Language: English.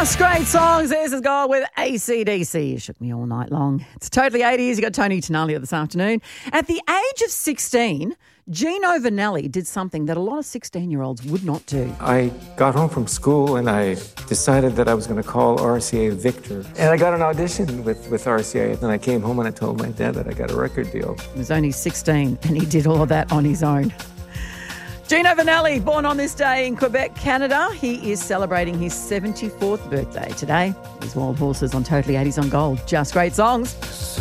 That's great songs. This is God with AC/DC. You shook me all night long. It's Totally 80s. You got Tony Tenalia this afternoon. At the age of 16, Gino Vanelli did something that a lot of 16-year-olds would not do. I got home from school and I decided that I was going to call RCA Victor. And I got an audition with RCA. And I came home and I told my dad that I got a record deal. He was only 16 and he did all of that on his own. Gino Vanelli, born on this day in Quebec, Canada. He is celebrating his 74th birthday today. His Wild Horses on Totally 80s on Gold. Just great songs.